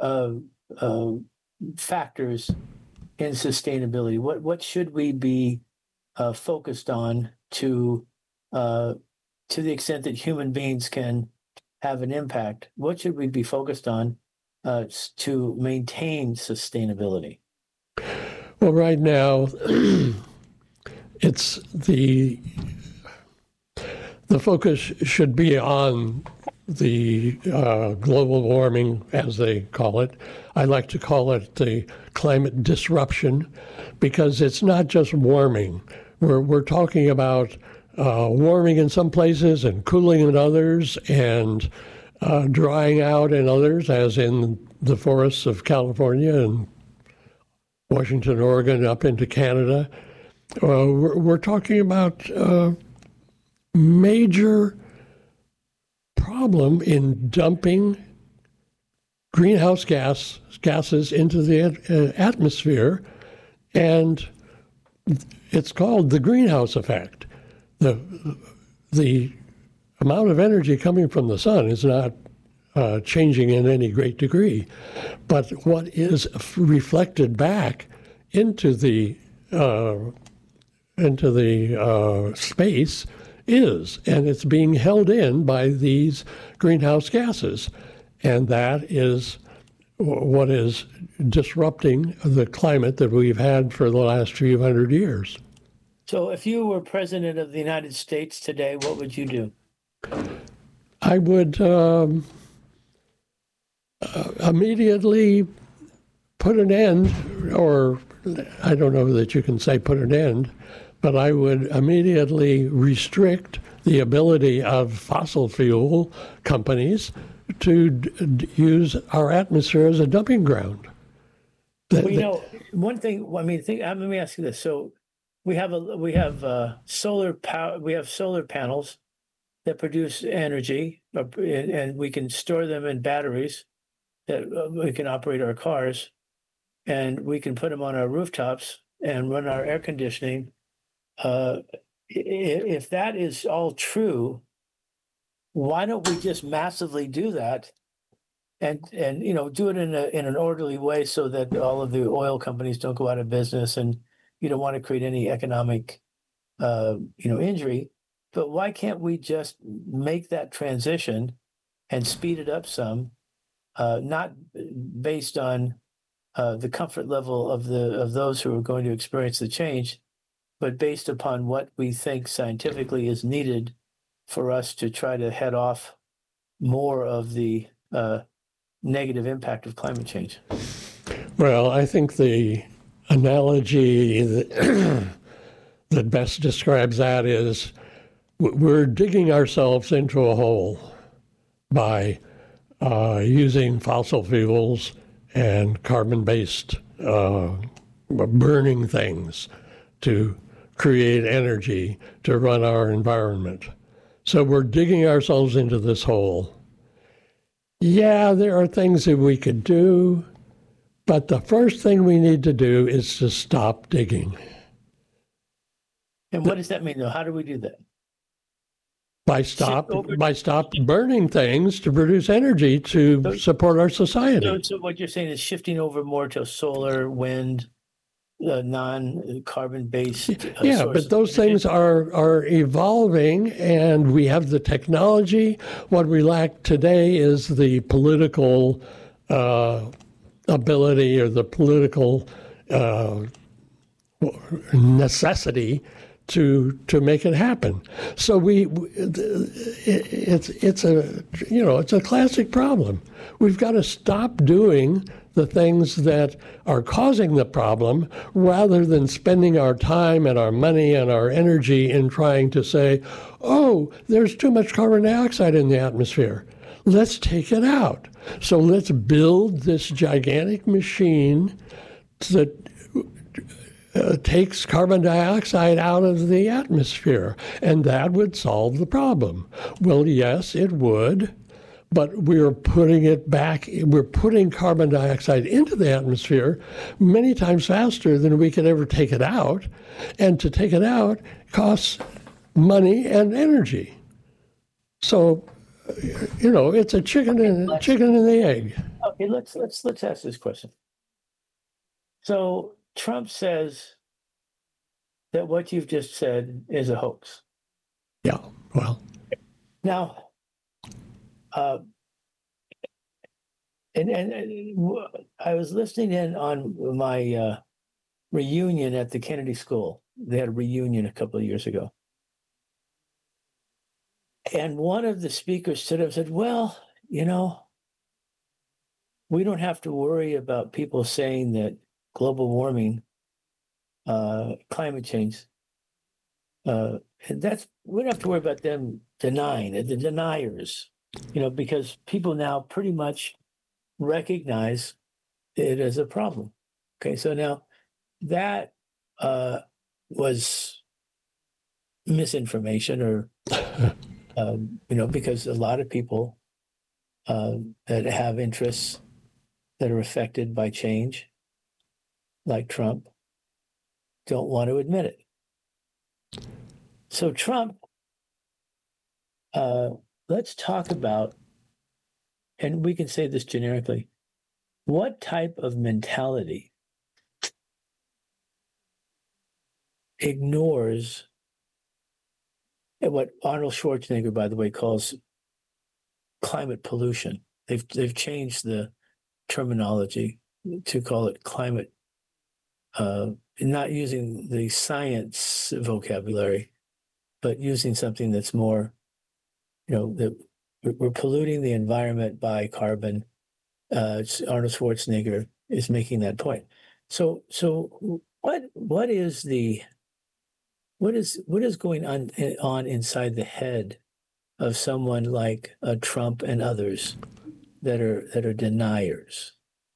factors in sustainability? What should we be focused on to the extent that human beings can have an impact? What should we be focused on to maintain sustainability? Well, right now, it's the focus should be on the global warming, as they call it. I like to call it the climate disruption, because it's not just warming. We're talking about warming in some places and cooling in others, and drying out in others, as in the forests of California and Washington, Oregon, up into Canada. We're talking about major problem in dumping greenhouse gases into the atmosphere, and it's called the greenhouse effect. The amount of energy coming from the sun is not changing in any great degree, but what is reflected back into the space is, and it's being held in by these greenhouse gases, and that is what is disrupting the climate that we've had for the last few hundred years. So if you were president of the United States today, what would you do? I would immediately put an end, or I don't know that you can say put an end, but I would immediately restrict the ability of fossil fuel companies to use our atmosphere as a dumping ground. Well, one thing. I mean, let me ask you this. So we have solar power. We have solar panels that produce energy, and we can store them in batteries that we can operate our cars, and we can put them on our rooftops and run our air conditioning. If that is all true, why don't we just massively do that, and do it in an orderly way, so that all of the oil companies don't go out of business, and you don't want to create any economic injury. But why can't we just make that transition and speed it up some, not based on the comfort level of those who are going to experience the change, but based upon what we think scientifically is needed for us to try to head off more of the negative impact of climate change? Well, I think the analogy that best describes that is we're digging ourselves into a hole by using fossil fuels and carbon-based burning things to create energy to run our environment. So we're digging ourselves into this hole. Yeah, there are things that we could do, but the first thing we need to do is to stop digging. And what does that mean, though? How do we do that? By stop burning things to produce energy to support our society. So what you're saying is shifting over more to solar, wind, non-carbon based. Yeah, but those things are evolving, and we have the technology. What we lack today is the political ability or the political necessity to make it happen. So it's a classic problem. We've got to stop doing the things that are causing the problem, rather than spending our time and our money and our energy in trying to say, oh, there's too much carbon dioxide in the atmosphere. Let's take it out. So let's build this gigantic machine that takes carbon dioxide out of the atmosphere, and that would solve the problem. Well, yes, it would, but we're putting it back. We're putting carbon dioxide into the atmosphere many times faster than we could ever take it out, and to take it out costs money and energy. So, it's a chicken and the egg. Okay, let's ask this question. So Trump says that what you've just said is a hoax. Yeah, well, Now, uh, I was listening in on my reunion at the Kennedy School. They had a reunion a couple of years ago, and one of the speakers stood up and said, "Well, you know, we don't have to worry about people saying that global warming, climate change, and that's we don't have to worry about them denying it, the deniers, because people now pretty much recognize it as a problem." Okay, so now that was misinformation, or because a lot of people that have interests that are affected by change, like Trump, don't want to admit it. So Trump, let's talk about, and we can say this generically, what type of mentality ignores what Arnold Schwarzenegger, by the way, calls climate pollution. They've changed the terminology to call it climate, not using the science vocabulary, but using something that's more, that we're polluting the environment by carbon. Arnold Schwarzenegger is making that point. So what is going on inside the head of someone like Trump and others that are deniers?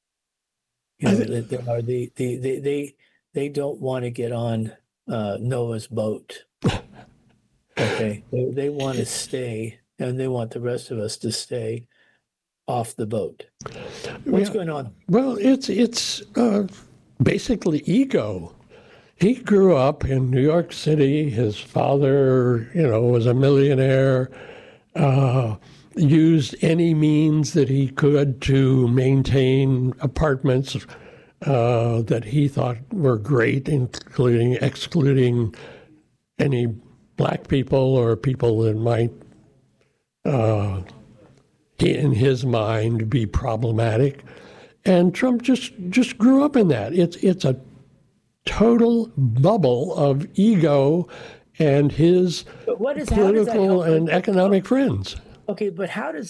They don't want to get on Noah's boat. Okay, they want to stay, and they want the rest of us to stay off the boat. What's going on? Well, it's basically ego. He grew up in New York City. His father, was a millionaire, used any means that he could to maintain apartments that he thought were great, including excluding any black people or people that might, in his mind, be problematic. And Trump just grew up in that. It's a total bubble of ego and his political and economic friends. Okay, but how do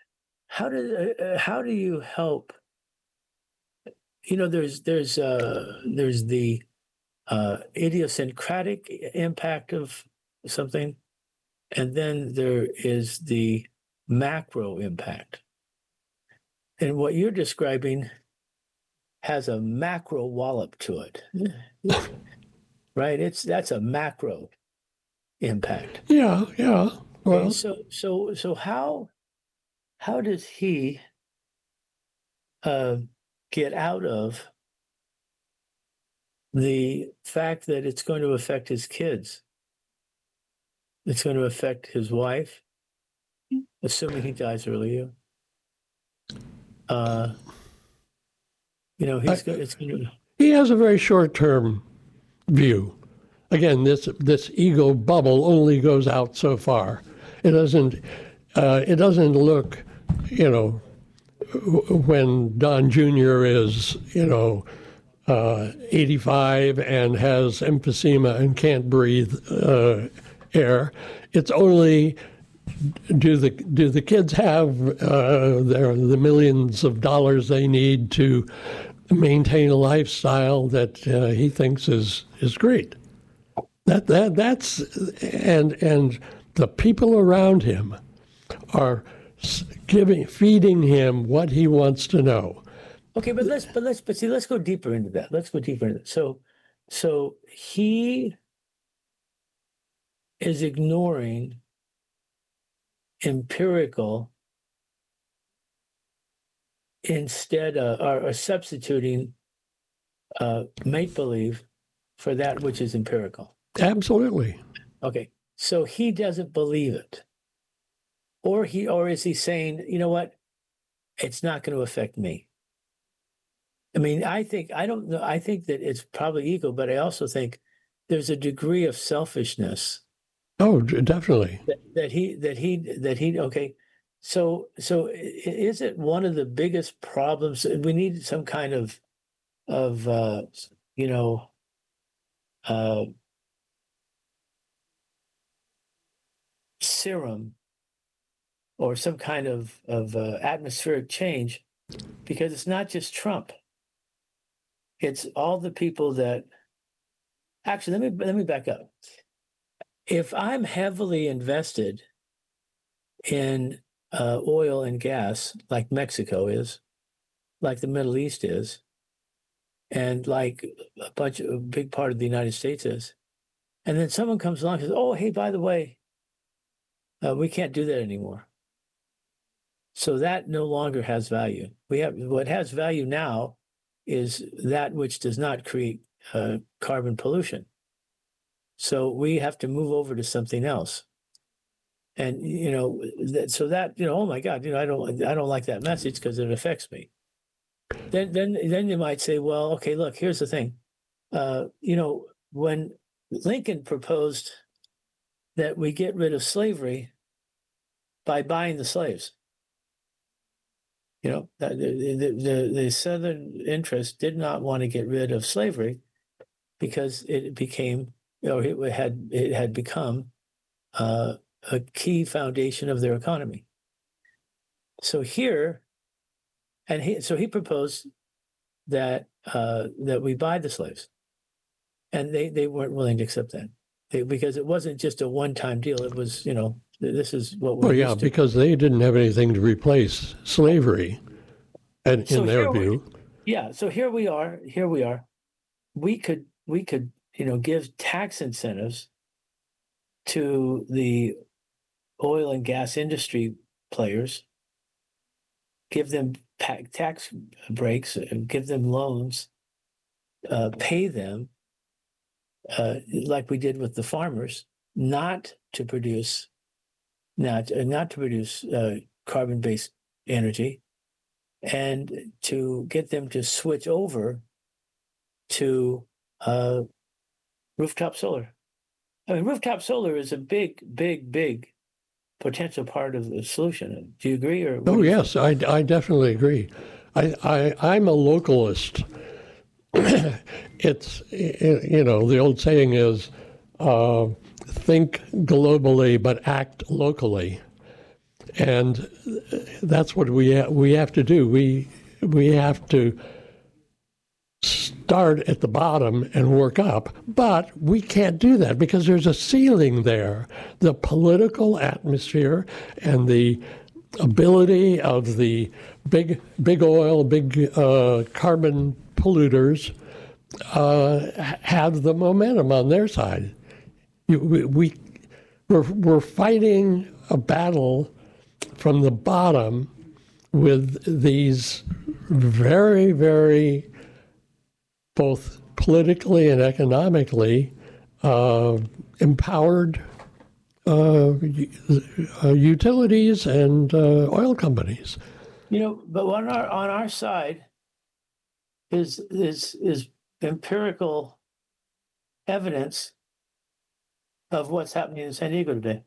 you help? There's the idiosyncratic impact of something, and then there is the macro impact. And what you're describing has a macro wallop to it, right? That's a macro impact. Yeah. Well, okay, so how does he get out of the fact that it's going to affect his kids? It's going to affect his wife, assuming he dies earlier. He has a very short-term view. Again, this ego bubble only goes out so far. It doesn't look, when Don Jr. is, 85 and has emphysema and can't breathe air. It's only do the kids have the millions of dollars they need to maintain a lifestyle that he thinks is great. That's and the people around him are feeding him what he wants to know. Okay, but let's go deeper into that. Let's go deeper into that. So he is ignoring empirical instead or substituting make believe for that which is empirical. Absolutely. Okay, so he doesn't believe it, or is he saying, you know what? it's not going to affect me. I mean, I don't know. I think that it's probably ego, but I also think there's a degree of selfishness Oh, definitely. okay. So is it one of the biggest problems? We need some kind of you know uh, serum or some kind of atmospheric change, because it's not just Trump. It's all the people that actually. Let me back up. If I'm heavily invested in oil and gas, like Mexico is, like the Middle East is, and like a big part of the United States is, and then someone comes along and says, "Oh, hey, by the way, we can't do that anymore." So that no longer has value. What has value now is that which does not create carbon pollution. So we have to move over to something else. And oh my God, I don't like that message because it affects me. Then you might say, well, okay, look, here's the thing. When Lincoln proposed that we get rid of slavery by buying the slaves, the Southern interest did not want to get rid of slavery because it became, it had become a key foundation of their economy. So he proposed that we buy the slaves, and they weren't willing to accept that because it wasn't just a one-time deal. It was, this is what we're Well, yeah, used to. because they didn't have anything to replace slavery, and So in their view. so here we are. We could give tax incentives to the oil and gas industry players, give them tax breaks, give them loans, pay them like we did with the farmers, not to produce carbon-based energy, and to get them to switch over to rooftop solar. I mean, rooftop solar is a big, big, big potential part of the solution. Do you agree, or what Oh, do you yes, think? I definitely agree. I'm a localist. It's, the old saying is, think globally but act locally. And that's what we have to do. We have to start at the bottom and work up, but we can't do that because there's a ceiling there. The political atmosphere and the ability of the big oil, big carbon polluters have the momentum on their side. We're fighting a battle from the bottom with these very, very, both politically and economically empowered utilities and oil companies. But on our side is empirical evidence of what's happening in San Diego today,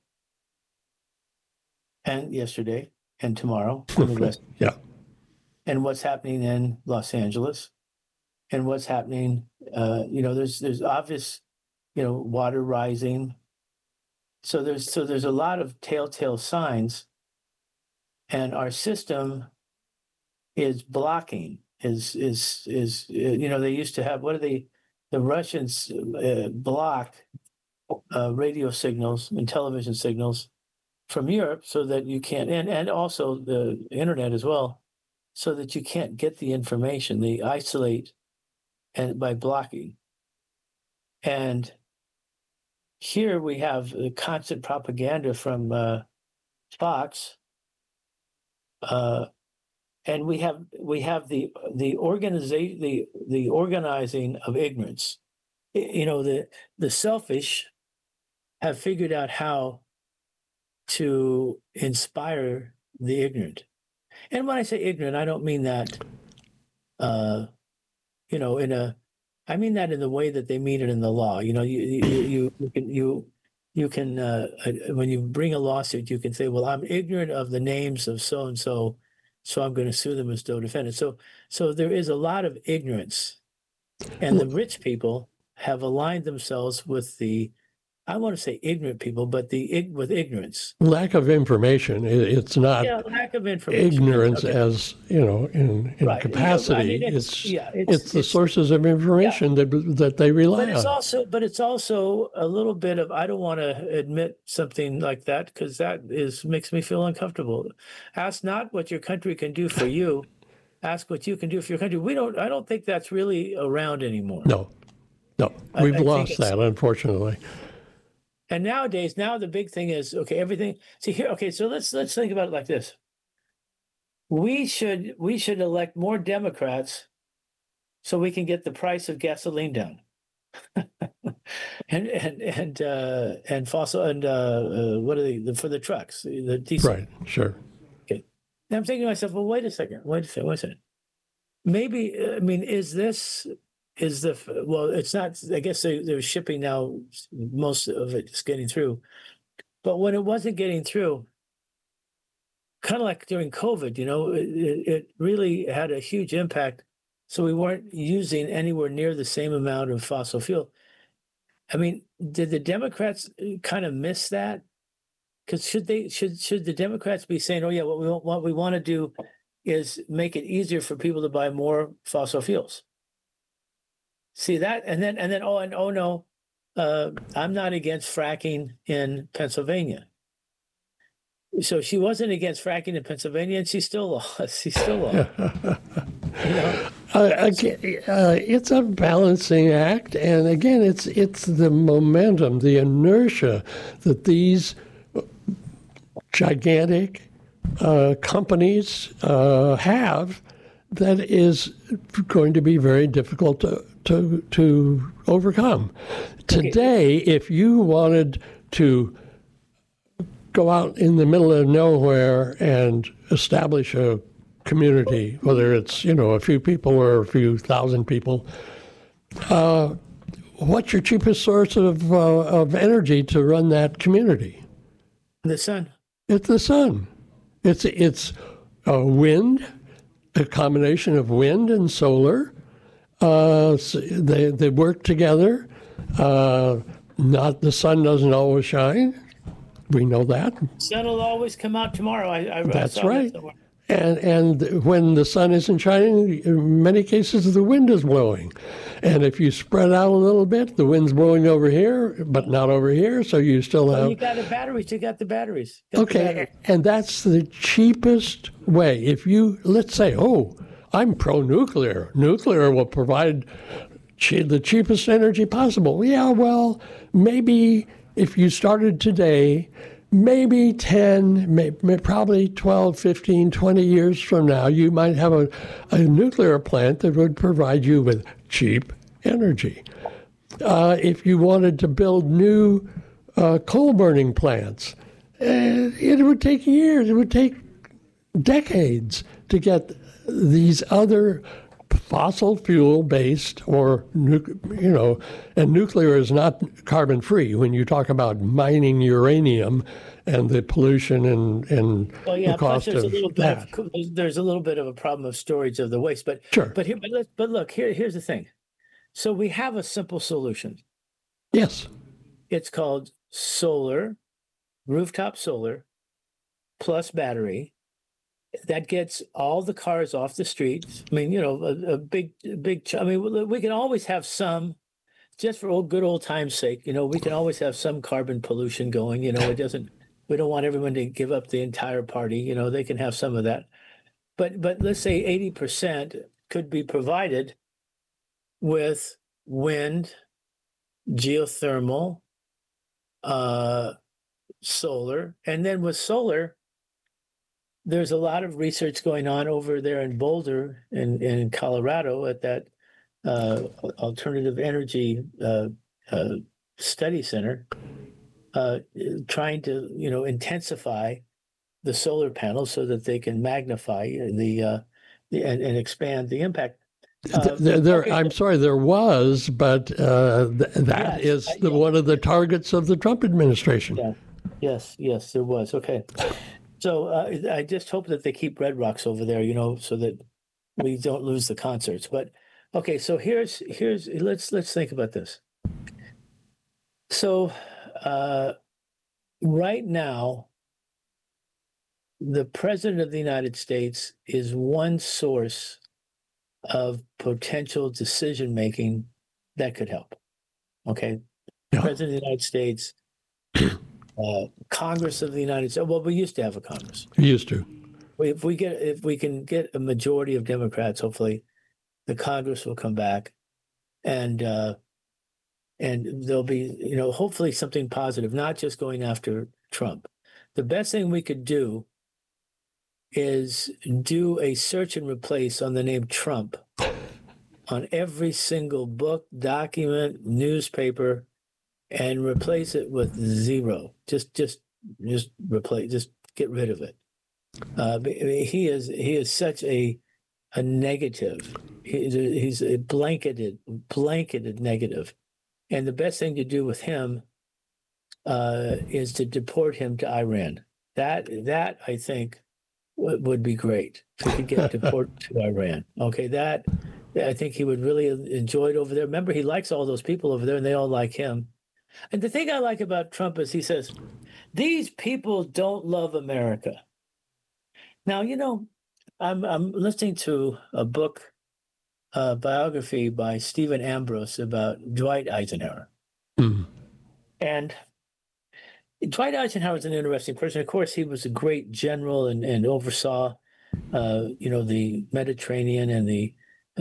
and yesterday, and tomorrow, and the rest, Yeah. and what's happening in Los Angeles, and what's happening. There's obvious, water rising. So there's a lot of telltale signs, and our system is blocking. They used to have, the Russians block radio signals and television signals from Europe so that you can't, and also the internet as well, so that you can't get the information. They isolate and by blocking. And here we have the constant propaganda from Fox, and we have the organizing of ignorance. The selfish have figured out how to inspire the ignorant. And when I say ignorant, I don't mean that, uh, I mean that in the way that they mean it in the law. You can when you bring a lawsuit, you can say, well, I'm ignorant of the names of so and so, so I'm going to sue them as though defendant. So there is a lot of ignorance, and the rich people have aligned themselves with I want to say ignorant people, but with ignorance. Lack of information. It's not Lack of information. ignorance Okay. as, in Right. capacity. It's the sources of information that they rely on. But it's also a little bit of, I don't want to admit something like that because makes me feel uncomfortable. Ask not what your country can do for you. Ask what you can do for your country. I don't think that's really around anymore. No, we've lost that, unfortunately. And nowadays, the big thing is, okay, everything. See here, okay, so let's think about it like this. We should elect more Democrats so we can get the price of gasoline down. and fossil what are they for the trucks, the diesel. Right, sure. Okay. Now I'm thinking to myself, well, wait a second. Maybe, I mean, it's not, I guess they're shipping now, most of it is getting through. But when it wasn't getting through, kind of like during COVID, it really had a huge impact. So we weren't using anywhere near the same amount of fossil fuel. I mean, did the Democrats kind of miss that? Because should the Democrats be saying, oh yeah, what we want to do is make it easier for people to buy more fossil fuels? See that, and then oh no, I'm not against fracking in Pennsylvania. So she wasn't against fracking in Pennsylvania, and she still lost. It's a balancing act, and again, it's the momentum, the inertia that these gigantic companies have that is going to be very difficult to overcome. Today, if you wanted to go out in the middle of nowhere and establish a community, whether it's, a few people or a few thousand people, what's your cheapest source of energy to run that community? The sun. It's the sun. It's wind, a combination of wind and solar. So they work together. The sun doesn't always shine. We know that. Sun will always come out tomorrow. That's right. And when the sun isn't shining, in many cases the wind is blowing. And if you spread out a little bit, the wind's blowing over here, but not over here. So you still have. You got the batteries. Okay, and that's the cheapest way. If let's say, I'm pro-nuclear. Nuclear will provide the cheapest energy possible. Yeah, well, maybe if you started today, maybe 10, probably 12, 15, 20 years from now, you might have a nuclear plant that would provide you with cheap energy. If you wanted to build new coal-burning plants, it would take years. It would take decades to get these other fossil fuel based and nuclear is not carbon free when you talk about mining uranium and the pollution and the cost of that. There's a little bit of a problem of storage of the waste, but sure. But look, here's the thing. So we have a simple solution. Yes. It's called solar, rooftop solar plus battery. That gets all the cars off the streets. I mean, a big. I mean, we can always have some, just for good old time's sake. We can always have some carbon pollution going. It doesn't. We don't want everyone to give up the entire party. They can have some of that, but let's say 80% could be provided with wind, geothermal, solar, and then with solar. There's a lot of research going on over there in Boulder in Colorado at that alternative energy study center, trying to intensify the solar panels so that they can magnify and expand the impact. I'm sorry, there was, but that Yes, is one of the targets of the Trump administration. yeah, yes, there was. Okay, so I just hope that they keep Red Rocks over there, so that we don't lose the concerts. But okay, so here's let's think about this. So right now, the president of the United States is one source of potential decision making that could help. Okay, Yeah. President of the United States, Congress of the United States. Well, we used to have a Congress. We used to. If we can get a majority of Democrats, hopefully, the Congress will come back, and there'll be hopefully something positive, not just going after Trump. The best thing we could do is do a search and replace on the name Trump on every single book, document, newspaper, and replace it with zero. Just replace. Just get rid of it. He is such a negative. He's a blanketed negative, and the best thing to do with him is to deport him to Iran. That I think would be great if we could get deported to Iran. Okay, that I think he would really enjoy it over there. Remember, he likes all those people over there, and they all like him. And the thing I like about Trump is he says, "These people don't love America." Now, I'm listening to a book, biography by Stephen Ambrose about Dwight Eisenhower. Mm. And Dwight Eisenhower is an interesting person. Of course, he was a great general and oversaw, the Mediterranean and the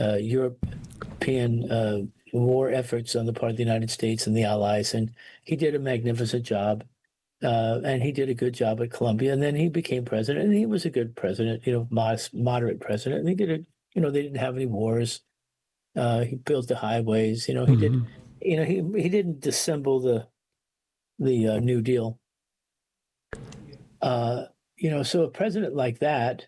European war efforts on the part of the United States and the Allies. And he did a magnificent job. And he did a good job at Columbia. And then he became president, and he was a good president, moderate president. And he did it, they didn't have any wars. He built the highways. He did, he didn't dissemble the New Deal. So a president like that,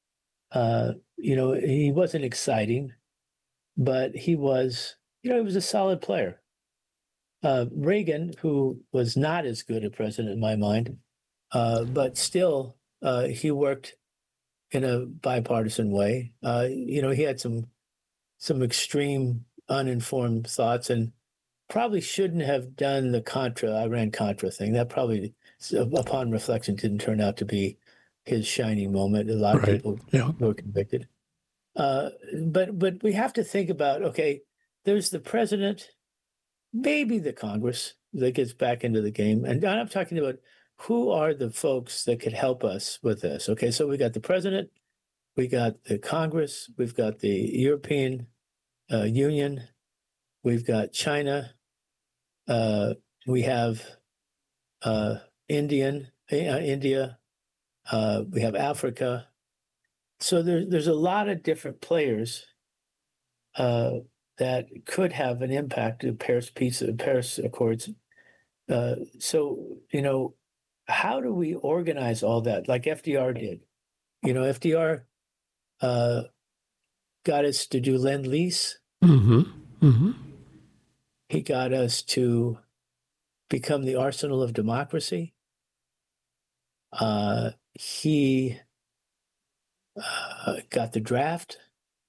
he wasn't exciting, but he was a solid player. Reagan, who was not as good a president in my mind, but still he worked in a bipartisan way. He had some extreme uninformed thoughts and probably shouldn't have done the Iran-Contra thing. That probably, upon reflection, didn't turn out to be his shining moment. A lot of people were convicted. But we have to think about, okay, there's the president, maybe the Congress that gets back into the game. And I'm talking about who are the folks that could help us with this. Okay, so we got the president, we got the Congress, we've got the European Union, we've got China, we have India, we have Africa. So there's a lot of different players that could have an impact to Paris Accords. So, how do we organize all that like FDR did? FDR got us to do Lend-Lease. Mm-hmm. Mm-hmm. He got us to become the arsenal of democracy. He got the draft.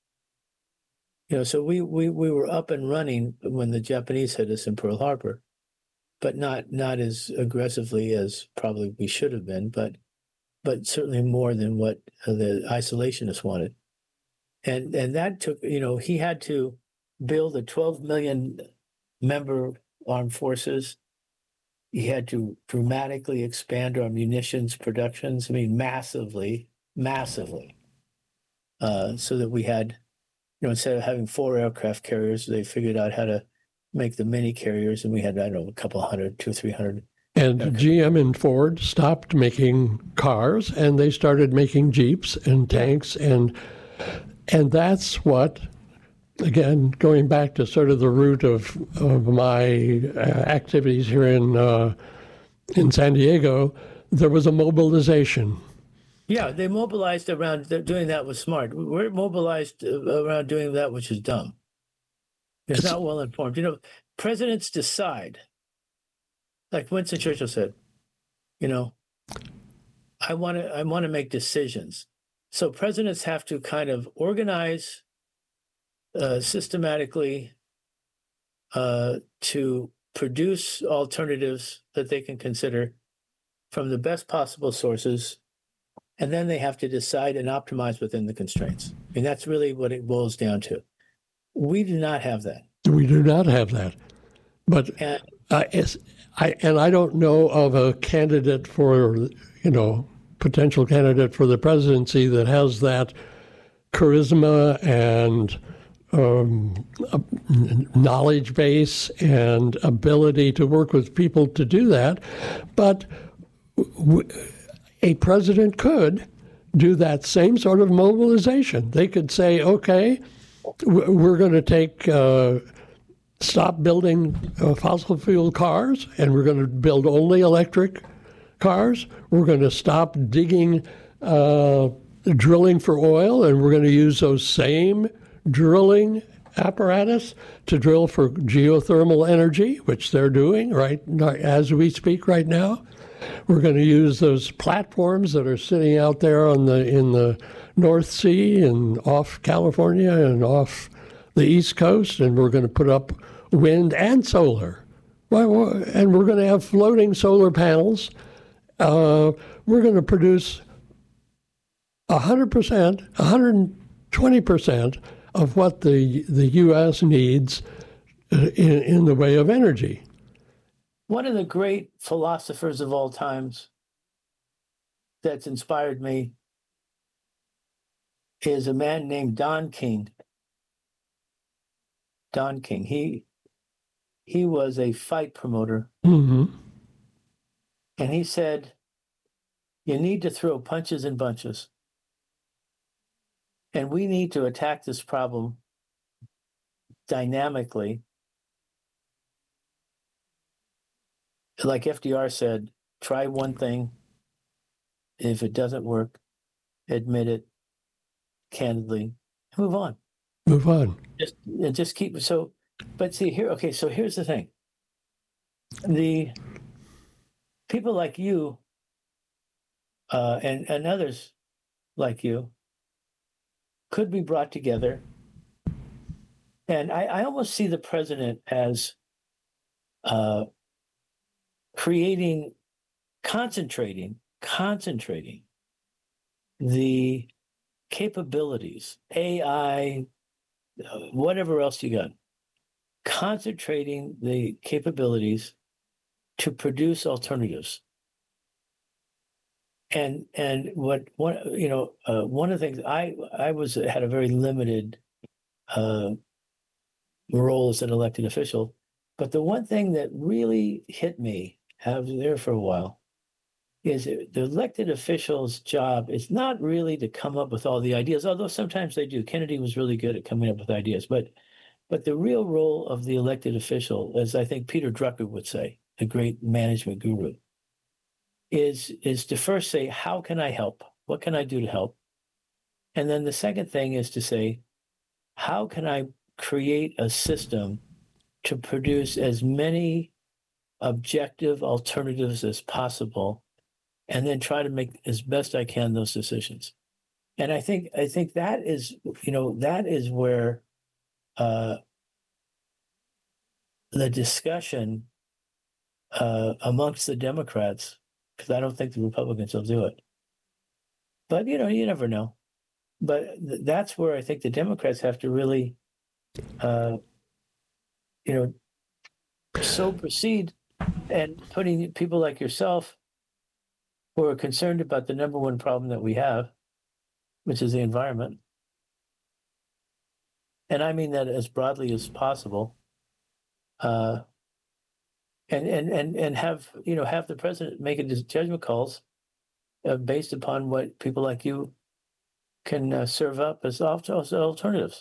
So we were up and running when the Japanese hit us in Pearl Harbor, but not as aggressively as probably we should have been, but certainly more than what the isolationists wanted. And that took, he had to build a 12 million member armed forces. He had to dramatically expand our munitions productions. I mean, massively, so that we had, instead of having 4 aircraft carriers, they figured out how to make the mini carriers, and we had, a couple of hundred, 200-300. And GM and Ford stopped making cars, and they started making Jeeps and tanks, and that's what, again, going back to sort of the root of my activities here in San Diego, there was a mobilization. Yeah, they mobilized around doing that was smart. We're mobilized around doing that which is dumb. It's not well informed. Presidents decide, like Winston Churchill said, you know, I want to make decisions. So presidents have to kind of organize systematically to produce alternatives that they can consider from the best possible sources, and then they have to decide and optimize within the constraints. And that's really what it boils down to. We do not have that. We do not have that. But And I don't know of a candidate for, potential candidate for the presidency that has that charisma and knowledge base and ability to work with people to do that. But a president could do that same sort of mobilization. They could say, okay, we're going to stop building fossil fuel cars, and we're going to build only electric cars. We're going to stop drilling for oil, and we're going to use those same drilling apparatus to drill for geothermal energy, which they're doing right as we speak right now. We're going to use those platforms that are sitting out there in the North Sea and off California and off the East Coast, and we're going to put up wind and solar. And we're going to have floating solar panels. We're going to produce 100%, 120% of what the U.S. needs in the way of energy. one of the great philosophers of all times that's inspired me is a man named Don King. Don King. He was a fight promoter. Mm-hmm. And he said, you need to throw punches in bunches. And we need to attack this problem dynamically. Like FDR said, try one thing. If it doesn't work, admit it candidly, move on. Move on. Just keep so. But see here, okay. So here's the thing: the people like you and others like you could be brought together, and I almost see the president as concentrating the capabilities, AI, whatever else you got, concentrating the capabilities to produce alternatives. And one of the things I had a very limited role as an elected official, but the one thing that really hit me, I was there for a while, is the elected official's job is not really to come up with all the ideas, although sometimes they do. Kennedy was really good at coming up with ideas, but the real role of the elected official, as I think Peter Drucker would say, the great management guru, is to first say, how can I help? What can I do to help? And then the second thing is to say, how can I create a system to produce as many objective alternatives as possible, and then try to make as best I can those decisions. And I think that is, that is where the discussion amongst the Democrats, because I don't think the Republicans will do it. But, you never know. But that's where I think the Democrats have to really, so proceed, and putting people like yourself who are concerned about the number one problem that we have, which is the environment. And I mean that as broadly as possible. And have the president making his judgment calls based upon what people like you can serve up as alternatives.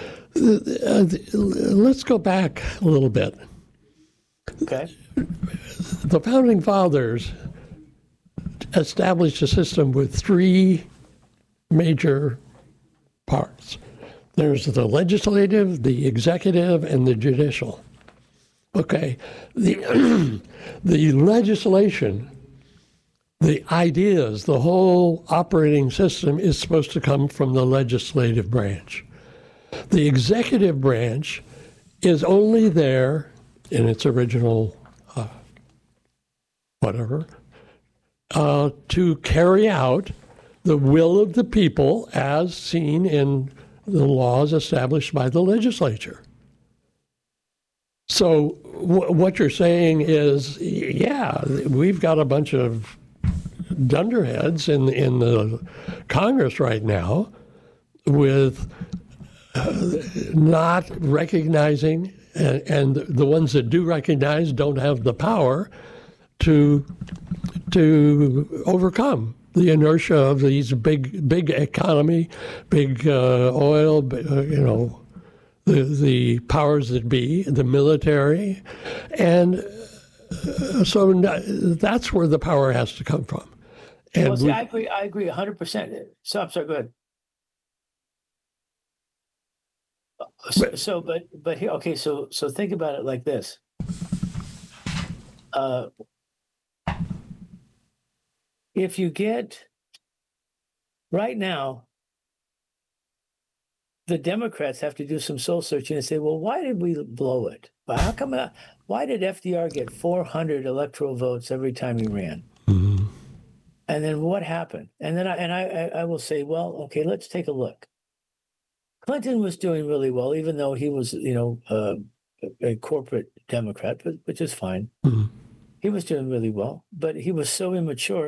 Let's go back a little bit. Okay. The founding fathers established a system with three major parts. There's the legislative, the executive, and the judicial. Okay, the the legislation, the ideas, the whole operating system is supposed to come from the legislative branch. The executive branch is only there in its original to carry out the will of the people as seen in the laws established by the legislature. So what you're saying is, yeah, we've got a bunch of dunderheads in the Congress right now with not recognizing, and the ones that do recognize don't have the power to overcome the inertia of these big economy, big oil, the powers that be, the military, and so that's where the power has to come from. And well, see, I agree 100%. So I'm sorry, go ahead. But here, okay, so think about it like this. If you get right now, the Democrats have to do some soul searching and say, well, why did we blow it? How come? Why did FDR get 400 electoral votes every time he ran? Mm-hmm. And then what happened? And then I will say, well, okay, let's take a look. Clinton was doing really well, even though he was, a corporate Democrat, which is fine. Mm-hmm. He was doing really well, but he was so immature.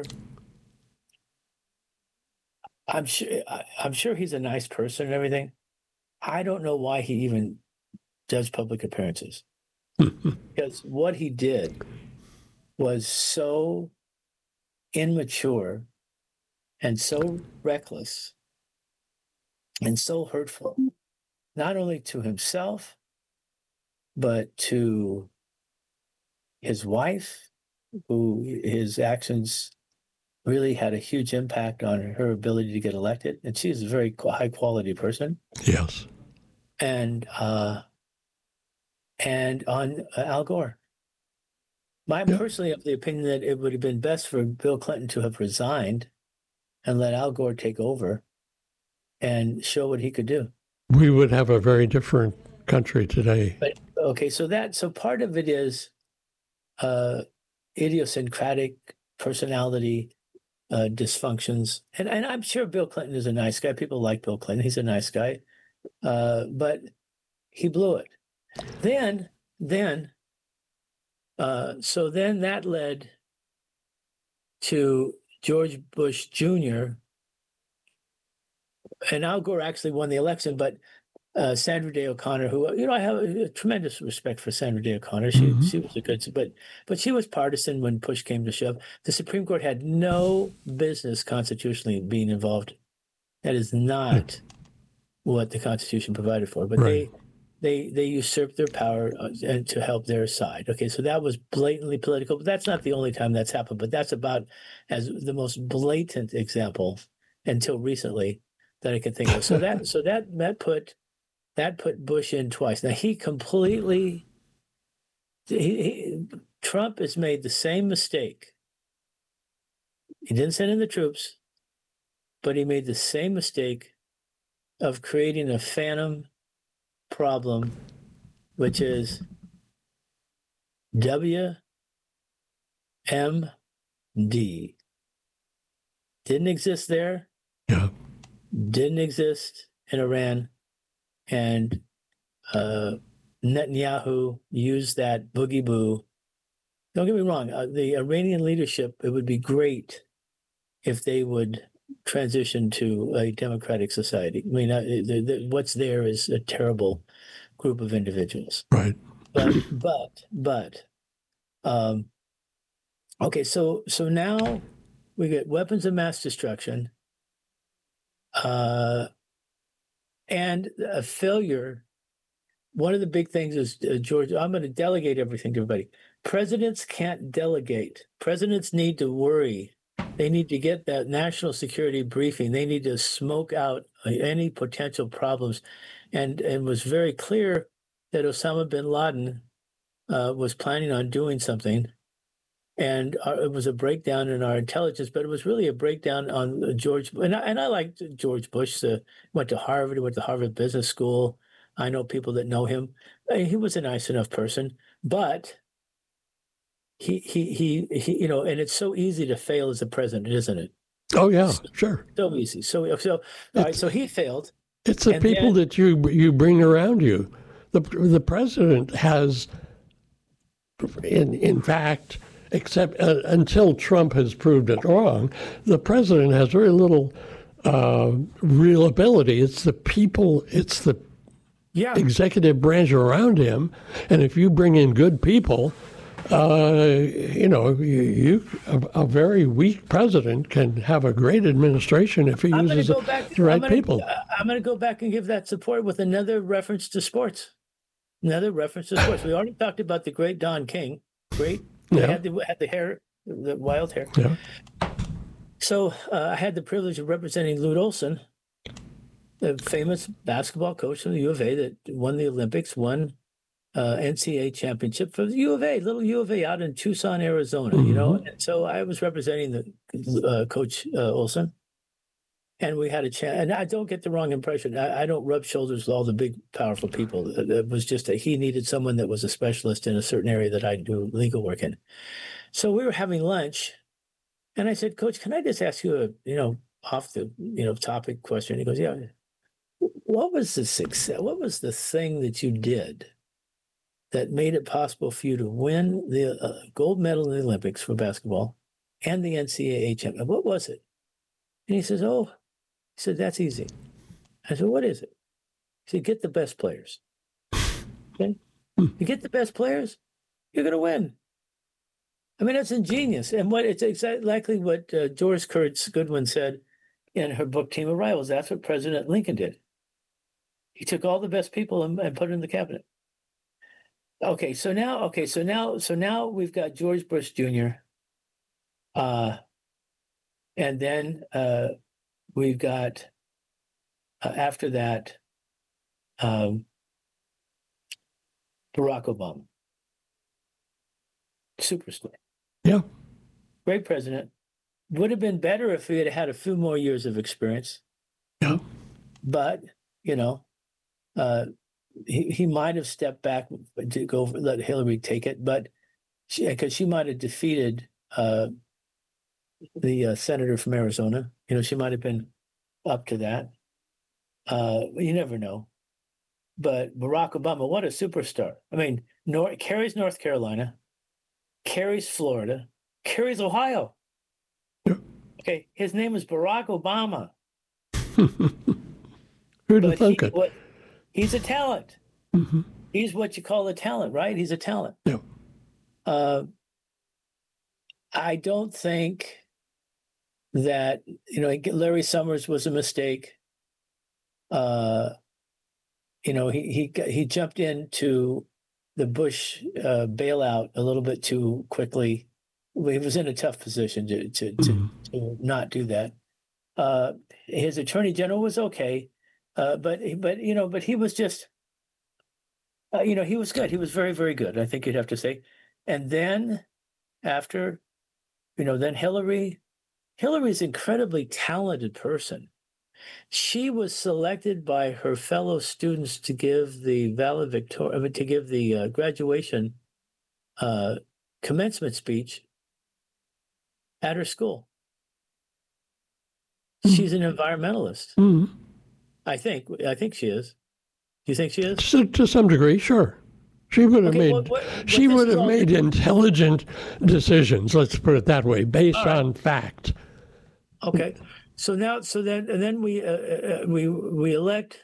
I'm sure he's a nice person and everything. I don't know why he even does public appearances. Because what he did was so immature and so reckless and so hurtful, not only to himself, but to his wife, who his actions really had a huge impact on her ability to get elected. And she is a very high quality person. Yes. And on Al Gore. I'm personally of the opinion that it would have been best for Bill Clinton to have resigned and let Al Gore take over and show what he could do. We would have a very different country today. But okay, so part of it is idiosyncratic personality dysfunctions, and I'm sure Bill Clinton is a nice guy. People like Bill Clinton; he's a nice guy, but he blew it. Then that led to George Bush Jr. And Al Gore actually won the election, but Sandra Day O'Connor, who I have a tremendous respect for Sandra Day O'Connor. She was a good, but she was partisan when push came to shove. The Supreme Court had no business constitutionally being involved. That is not what the Constitution provided for. But they usurped their power and to help their side. Okay, so that was blatantly political. But that's not the only time that's happened. But that's about as the most blatant example until recently that I can think of. So that put Bush in twice. Now Trump has made the same mistake. He didn't send in the troops, but he made the same mistake of creating a phantom problem, which is WMD. Didn't exist there. Yeah. Didn't exist in Iran. And Netanyahu used that boogie boo. Don't get me wrong. The Iranian leadership, it would be great if they would transition to a democratic society. I mean, what's there is a terrible group of individuals. Right. But okay. So now we get weapons of mass destruction. And a failure. One of the big things is, George, I'm going to delegate everything to everybody. Presidents can't delegate. Presidents need to worry They need to get that national security briefing. They need to smoke out any potential problems, and was very clear that Osama bin Laden was planning on doing something, and it was a breakdown in our intelligence, but it was really a breakdown on George. And I liked George Bush. Went to Harvard, went to Harvard Business School. I know people that know him. He was a nice enough person, but he and it's so easy to fail as a president, isn't it? Oh yeah, sure. So easy. All right. So he failed. It's the people that you bring around you. The president has, in fact, except until Trump has proved it wrong, the president has very little real ability. It's the people. It's the executive branch around him, and if you bring in good people. A very weak president can have a great administration if he uses the right people. I'm going to go back and give that support with another reference to sports. Another reference to sports. We already talked about the great Don King. Great. Yeah. Had the hair, the wild hair. Yeah. So I had the privilege of representing Lute Olson, the famous basketball coach from the U of A that won the Olympics, won NCAA championship for the U of A, little U of A out in Tucson, Arizona, And so I was representing the coach Olson, and we had a chance. And I don't get the wrong impression. I don't rub shoulders with all the big, powerful people. It was just that he needed someone that was a specialist in a certain area that I do legal work in. So we were having lunch, and I said, "Coach, can I just ask you a off the topic question?" He goes, "Yeah. What was the success? What was the thing that you did that made it possible for you to win the gold medal in the Olympics for basketball and the NCAA championship? What was it?" And he says, "That's easy." I said, "What is it?" He said, "Get the best players. Okay? You get the best players, you're going to win." I mean, that's ingenious. And it's exactly what Doris Kurtz Goodwin said in her book, Team of Rivals. That's what President Lincoln did. He took all the best people and put it in the cabinet. So now we've got George Bush Jr. And then we've got after that Barack Obama, superstar. Yeah, great president. Would have been better if he had had a few more years of experience. Yeah, but he might have stepped back to let Hillary take it, but because she might have defeated the senator from Arizona. She might have been up to that. You never know. But Barack Obama, what a superstar. I mean, carries North Carolina, carries Florida, carries Ohio. Yeah. Okay, his name is Barack Obama. Who'd have thunk it? He's a talent. Mm-hmm. He's what you call a talent, right? He's a talent. Yeah. I don't think that Larry Summers was a mistake. He jumped into the Bush bailout a little bit too quickly. He was in a tough position to not do that. His attorney general was okay, but he was just, he was good. He was very, very good, I think you'd have to say. And then after, then Hillary's an incredibly talented person. She was selected by her fellow students to give the graduation commencement speech at her school. Mm-hmm. She's an environmentalist. Mm-hmm. I think she is. Do you think she is? To some degree, sure. She would have made intelligent decisions. Let's put it that way, based on fact. Okay. Then we elect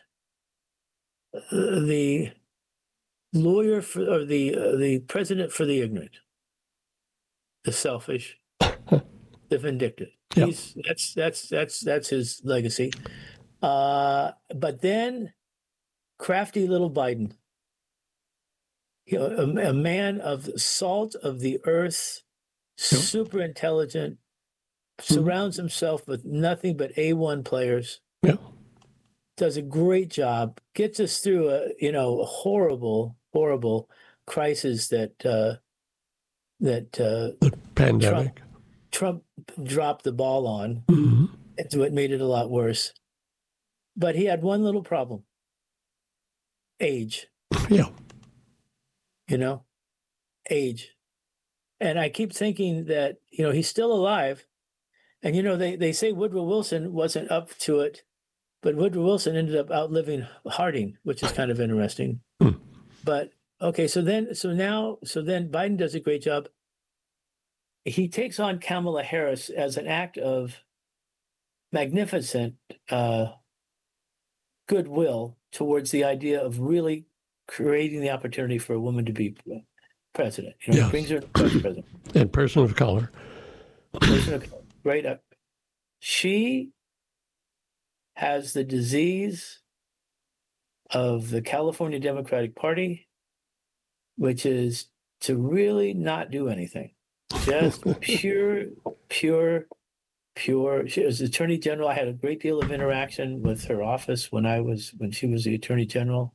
the lawyer or the president for the ignorant, the selfish, the vindictive. Yep. That's his legacy. But then, crafty little Biden, a man of salt of the earth, super intelligent, surrounds himself with nothing but A1 players, Yeah. does a great job, gets us through a horrible crisis that The pandemic. Trump dropped the ball on. Mhm. It's what made it a lot worse. But he had one little problem: age. Yeah. Age. And I keep thinking that he's still alive. And they say Woodrow Wilson wasn't up to it, but Woodrow Wilson ended up outliving Harding, which is kind of interesting. Hmm. But okay, so then Biden does a great job. He takes on Kamala Harris as an act of magnificent goodwill towards the idea of really creating the opportunity for a woman to be president. He brings her vice president. And person of color. Right up. She has the disease of the California Democratic Party, which is to really not do anything. Just pure. She was Attorney General. I had a great deal of interaction with her office when she was the Attorney General.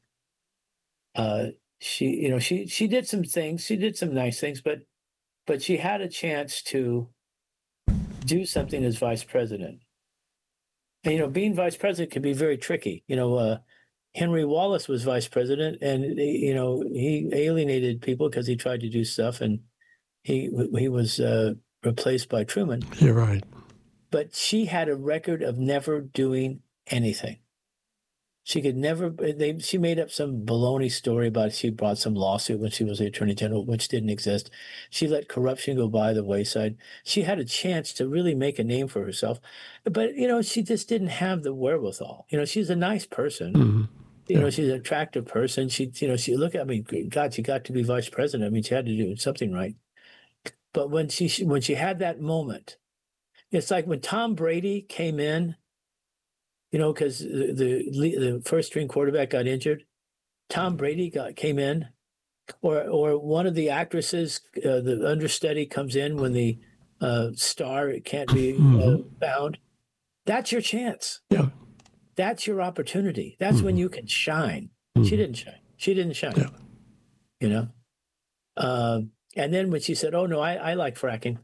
She did some things. She did some nice things, but she had a chance to do something as vice president. And being vice president can be very tricky. Henry Wallace was vice president, and he alienated people because he tried to do stuff, and he was replaced by Truman. You're right. But she had a record of never doing anything. She could never. She made up some baloney story about she brought some lawsuit when she was the Attorney General, which didn't exist. She let corruption go by the wayside. She had a chance to really make a name for herself, but she just didn't have the wherewithal. She's a nice person. Mm-hmm. She's an attractive person. She look at me. God, she got to be vice president. I mean, she had to do something right. But when she had that moment, it's like when Tom Brady came in. Because the first string quarterback got injured, Tom Brady came in, or one of the actresses, the understudy comes in when the star can't be found. That's your chance. Yeah. That's your opportunity. That's when you can shine. She didn't shine. She didn't shine. Yeah. And then when she said, "Oh no, I like fracking."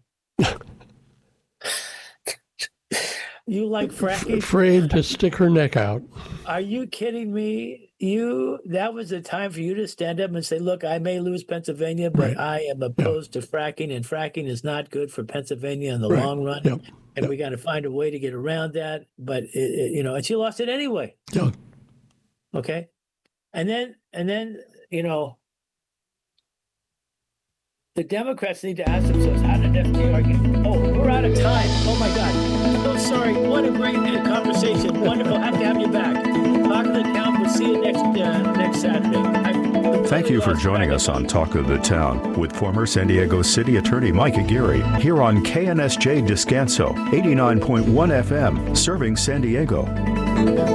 You like fracking? Afraid to stick her neck out. Are you kidding me? That was the time for you to stand up and say, look, I may lose Pennsylvania, but I am opposed to fracking, and fracking is not good for Pennsylvania in the long run. Yep. And we got to find a way to get around that. But and she lost it anyway. Yeah. Okay. And then the Democrats need to ask themselves, how did FDR get? Oh, we're out of time. Oh my God. So sorry. What a great conversation. Wonderful. Have to have you back. Talk of the Town. We'll see you next Saturday. Thank you for joining us on Talk of the Town with former San Diego City Attorney Mike Aguirre here on KNSJ Descanso 89.1 FM, serving San Diego.